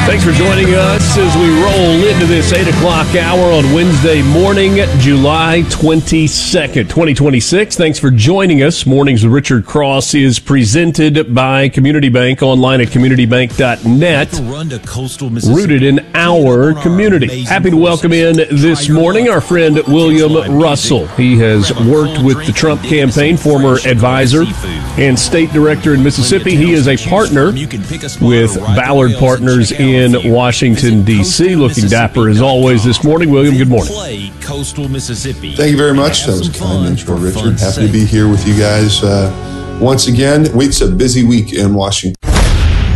Thanks for joining us as we roll into this 8 o'clock hour on Wednesday morning, July 22nd, 2026. Thanks for joining us. Mornings with Richard Cross is presented by Community Bank, online at communitybank.net. Rooted in our community. Happy to welcome in this morning our friend William Russell. He has worked with the Trump campaign, former advisor and state director in Mississippi. He is a partner with Ballard Partners in Washington, D.C. Looking dapper as always this morning. William, good morning. Thank you very much. That was a kind intro, Richard. Happy to be here with you guys once again. It's a busy week in Washington.